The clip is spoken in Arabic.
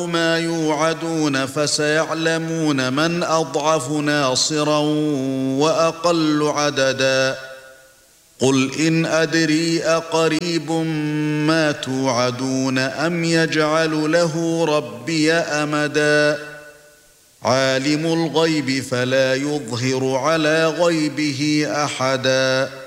ما يوعدون فسيعلمون من أضعف ناصرا وأقل عددا قل إن أدري أقريب ما توعدون أم يجعل له ربي أمدا عالم الغيب فلا يظهر على غيبه أحدا